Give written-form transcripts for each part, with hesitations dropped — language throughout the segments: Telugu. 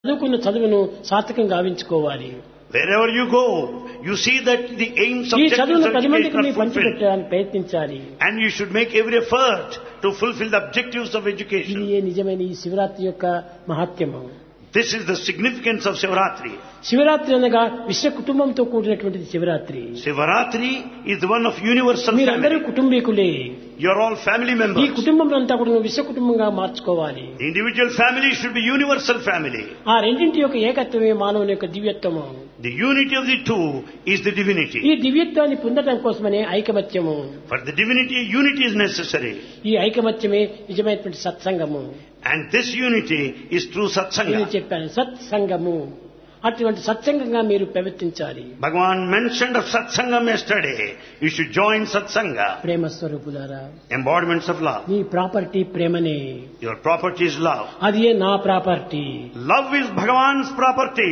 చదువుకున్న చదువును సార్థకం గావించుకోవాలి. Wherever you go, you see that the aims, ఈ objectives చదువును of 10 మందికి education are మీరు fulfilled. పంచిపెట్టడానికి ప్రయత్నించాలి. And you should make every effort to fulfill the objectives of ఇది education. నిజమైన ఈ శివరాత్రి యొక్క మహత్యము. This is the significance of Shivaratri. Shivaratri అనగా విశ్వ కుటుంబంతో కూడినటువంటిది Shivaratri. Shivaratri is the one of universal మీరందరూ family. కుటుంబీకులే. You are all family ఈ members. కుటుంబం అంతా కూడా విశ్వ కుటుంబంగా మార్చుకోవాలి. The individual family should be universal family. ఆ రెండింటి యొక్క ఏకత్వమే మానవుని యొక్క దివ్యత్వము. The unity of the two is the divinity. ఈ దివ్యత్వాన్ని పొందడం కోసమనే ఐకమత్యము. For the divinity, unity is necessary. ఈ ఐకమత్యమే నిజమైనటువంటి సత్సంగము. And this unity is true నేను satsanga. చెప్పాను సత్సంగము. అటువంటి సత్సంగంగా మీరు ప్రవర్తించాలి. Bhagavan mentioned of satsangam yesterday. You should join satsanga. ప్రేమ స్వరూపులారా, Embodiments of love. Me property ప్రేమనే. Your property is love. అది నా property. Love is Bhagavan's property.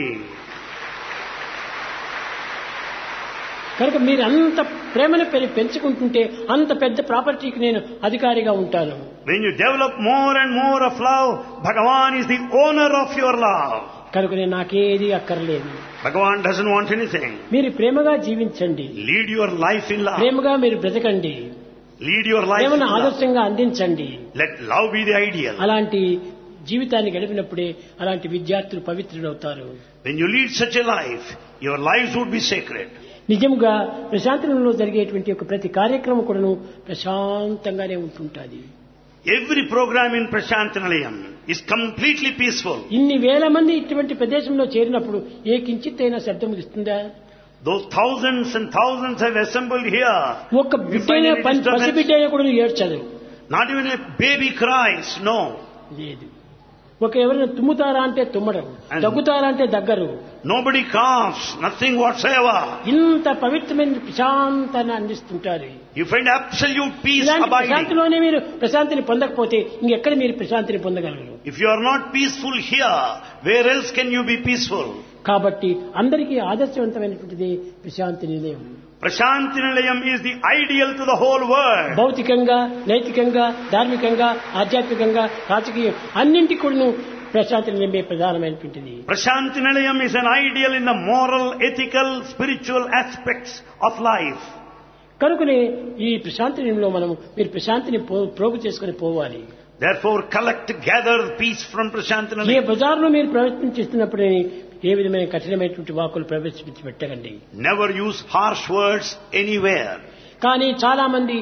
కనుక మీరు అంత ప్రేమను పెంచుకుంటుంటే అంత పెద్ద ప్రాపర్టీకి నేను అధికారిగా ఉంటాను. When you develop more and more of love, Bhagavan is the owner of your love. కనుక నేను నాకేది అక్కర్లేదు. Bhagavan doesn't want anything. మీరు ప్రేమగా జీవించండి. Lead your life in love. ప్రేమగా మీరు బ్రతకండి. Lead your life in ప్రేమను love. ఆదర్శంగా అందించండి. Let love be the ideal. అలాంటి జీవితాన్ని గడిపినప్పుడే అలాంటి విద్యార్థులు పవిత్రులవుతారు. When you lead such a life, your lives would be sacred. నిజంగా ప్రశాంతంలో జరిగేటువంటి ఒక ప్రతి కార్యక్రమం కూడాను ప్రశాంతంగానే ఉంటుంటుంది. Every program in Prashantanalayam is completely peaceful. ఇన్ని వేల మంది ఇటువంటి ప్రదేశంలో చేరినప్పుడు ఏ కించిత్తైనా శబ్దం ఇస్తుందా? Those thousands and thousands have assembled here. ఒక బిడ్డైనా పసిబిడ్డైనా కూడా ఏడ్చదు. Not even a baby cries, no. లేదు. ఒక ఎవరైనా తుమ్ముతారా అంటే తుమ్మడం, దగ్గుతారా అంటే దగ్గరు. Nobody coughs, nothing whatsoever. ఇంత పవిత్రమైన ప్రశాంతాన్ని అందిస్తుంటారు. You find absolute peace ఇలాంటి abiding. ప్రశాంతిలోనే మీరు ప్రశాంతిని పొందకపోతే ఇంకెక్కడ మీరు ప్రశాంతిని పొందగలరు? If you are not peaceful here, where else can you be peaceful? కాబట్టి అందరికీ ఆదర్శవంతమైనటువంటిది ప్రశాంతి నిలయం. Prashantinalayam is the ideal to the whole world. భౌతికంగా, నైతికంగా, ధార్మికంగా, ఆధ్యాత్మికంగా, రాజకీయం అన్నింటి కూడా ప్రశాంతి నిలయమే ప్రధానమైనటువంటిది. Prashantinalayam is an ideal in the moral, ethical, spiritual aspects of life. కనుకనే ఈ ప్రశాంతి నిలయంలో మీరు ప్రశాంతిని ప్రోగు చేసుకుని పోవాలి. Therefore, gather peace from A Prashantinalayam. బజార్లో మీరు ప్రవర్తించేస్తున్నప్పుడే ఏ విధమైన కఠినమైనటువంటి వాక్కులు ప్రవేశపెట్టి పెట్టకండి. Never use harsh words anywhere. కానీ చాలా మంది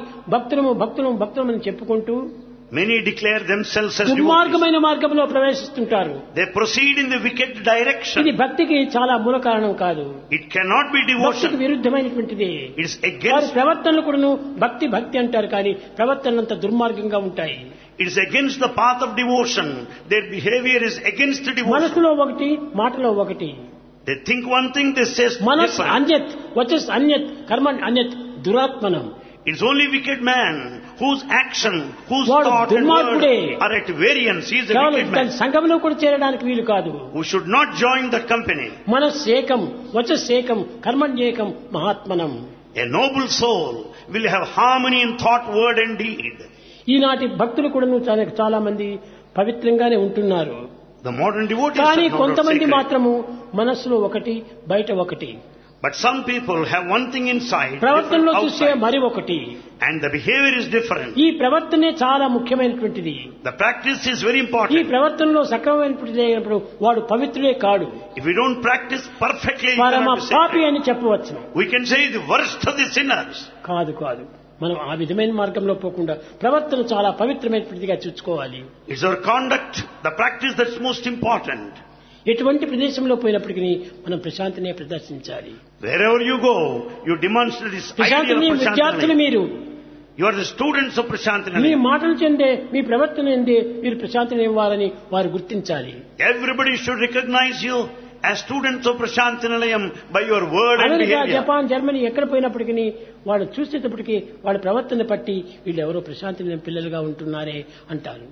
భక్తులు అని చెప్పుకుంటూ Many declare themselves as devotees. దుర్మార్గమైన మార్గంలో ప్రవేశిస్తుంటారు. They proceed in the wicked ఇది direction. భక్తికి చాలా మూల కారణం కాదు. It cannot be భక్తికి devotion. విరుద్ధమైనటువంటిది. It's వారి against, ప్రవర్తనలు కూడాను భక్తి అంటారు కానీ ప్రవర్తనంత దుర్మార్గంగా ఉంటాయి. it's against the path of devotion. Their behavior is against devotion. మనసులో ఒకటి, మాటలో ఒకటి. They think one thing, they say మనస్ different. అన్యత్, వచస్ అన్యత్, కర్మ అన్యత్, దురాత్మనం. It's only wicked man whose action, whose వాడు thought and దుర్మార్గుడే. word are at variance. He is a కేవలం wicked man సంఘంలో కూడా చేరడానికి వీలు కాదు. who should not join the company. మనస్సేకం, వచస్సేకం, కర్మణ్యేకం, మహాత్మనం. A noble soul will have harmony in thought, word and deed. ఈనాటి భక్తులు కూడా చాలా మంది పవిత్రంగానే ఉంటున్నారు. The modern devotees కానీ are not కొంతమంది sacred. మాత్రము మనస్సులో ఒకటి, బయట ఒకటి. But some people have one thing inside, ప్రవర్తనలో different చూసే outside. మరి ఒకటి. And the behavior is different. ఈ ప్రవర్తనే చాలా ముఖ్యమైనటువంటిది. The practice is very ఈ important. ప్రవర్తనలో సక్రమమైనటువంటిది అయినప్పుడు వాడు పవిత్రుడే కాడు, If we don't practice perfectly, you పరమ cannot be పాపి sacred. అని చెప్పవచ్చు. We can say the worst of the sinners. కాదు. మనం ఆ విధమైన మార్గంలో పోకుండా ప్రవర్తన చాలా పవిత్రమైనటువంటిదిగా చూసుకోవాలి. It's our conduct, the practice that's most important. ఎటువంటి ప్రదేశంలో పోయినప్పటికీ మనం ప్రశాంతినే ప్రదర్శించాలి. Wherever you go, you demonstrate this ideal ప్రశాంతిని of విద్యార్థులు Prashantinalayam. మీరు You are the students of me Prashantinalayam. మాటలు చెందే, మీ ప్రవర్తన ఎందే మీరు ప్రశాంతిని ఇవ్వాలని వారు గుర్తించాలి. Everybody should recognize you as students of Prashantinalayam by your word and America, behavior. Japan, Germany ఎక్కడ పోయినప్పటికీ వాళ్ళు చూసేటప్పటికీ వాళ్ళ ప్రవర్తన పట్టి వీళ్ళు ఎవరో ప్రశాంతి పిల్లలుగా ఉంటున్నారే అంటారు.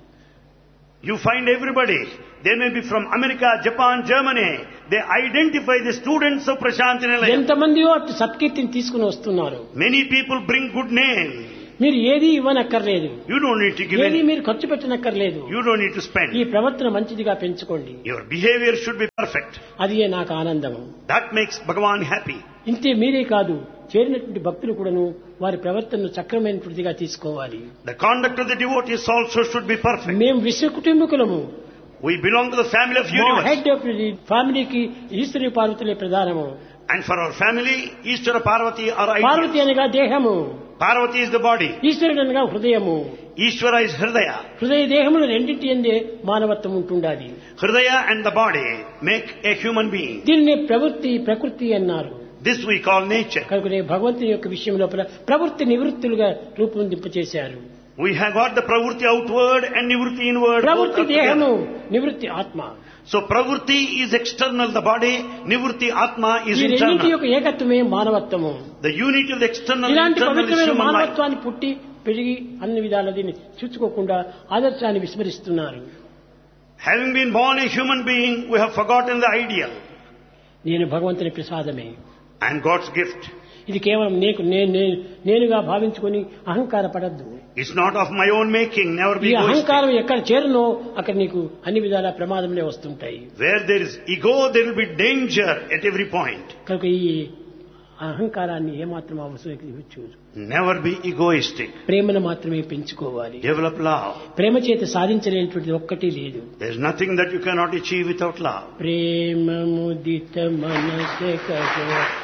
You find everybody, they may be from America, Japan, Germany, they identify the students of Prashantinalayam. ఎంతమందియో అటు సత్కీర్తిని తీసుకుని వస్తున్నారు. Many people bring good name. మీరు ఏది ఇవ్వనక్కర్లేదు, You don't need to give ఏది any. మీరు ఖర్చు పెట్టనక్కర్లేదు. You don't need to ఈ spend. ప్రవర్తన మంచిదిగా పెంచుకోండి. Your behavior should be perfect. అది నాకు ఆనందము. That makes Bhagavan happy. ఇంతే మీరే కాదు, చేరినటువంటి భక్తులు కూడాను వారి ప్రవర్తనను చక్రమైనటువంటిదిగా తీసుకోవాలి. The conduct of the devotees also should be perfect. మేము విశ్వ కుటుంబకులము. We belong to the family of మా universe. హెడ్ ఆఫ్ ది ఫ్యామిలీకి ఈశ్వరి పార్వతులే ప్రధానము. And for our family, Ishvara Parvati are Parvati ideal. అనగా దేహము, Parvati is the body. ఈశ్వరుడు అనగా హృదయము. Ishvara is Hridaya. హృదయ దేహములు రెండింటి ఎందే మానవత్వం ఉంటుండాలి. Hridaya and the body make a human being. దీనిని ప్రకృతి అన్నారు. This we call nature. కనుకనే భగవంతుని యొక్క విషయం లోపల ప్రవృత్తి నివృత్తులుగా రూపొందింపచేశారు. We have got the pravruti outward and nivruti inward. both ప్రవృత్తి are దేహము, together. నివృత్తి ఆత్మ. So pravruti is external, the body. Nivruti atma is ఈ రెండింటి internal. యొక్క ఏకత్వమే మానవత్వము. The unity of the external and ఇలాంటి internal is పవిత్రమైన human life. మానవత్వాన్ని పుట్టి పెరిగి అన్ని విధాల దీన్ని చూసుకోకుండా ఆదర్శాన్ని విస్మరిస్తున్నారు. Having been born a human being, we have forgotten the ideal. నేను భగవంతుని ప్రసాదమే. I am God's gift. ఇది కేవలం నేనుగా భావించుకొని అహంకార పడద్దు. It's not of my own making. Never ఈ be egoistic. అహంకారం ఎక్కడ చేరునో అక్కడ నీకు అన్ని విధాల ప్రమాదములే వస్తుంటాయి. Where there is ego, there will be danger at every point. కనుక ఈ అహంకారాన్ని ఏమాత్రం అవసరం. Never be egoistic. ప్రేమను మాత్రమే పెంచుకోవాలి. Develop love. ప్రేమ చేత సాధించలేనటువంటిది ఒక్కటి లేదు. There is nothing that you cannot achieve without love. ప్రేమ ముదిత మనసే కజ